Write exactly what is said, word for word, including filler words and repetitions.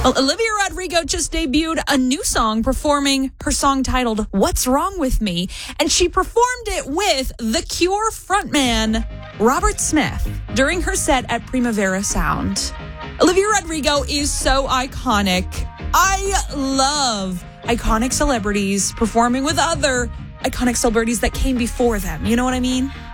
Well, Olivia Rodrigo just debuted a new song performing her song titled What's Wrong With Me, and she performed it with The Cure frontman Robert Smith during her set at Primavera Sound. Olivia Rodrigo is so iconic. I love iconic celebrities performing with other iconic celebrities that came before them. You know what I mean?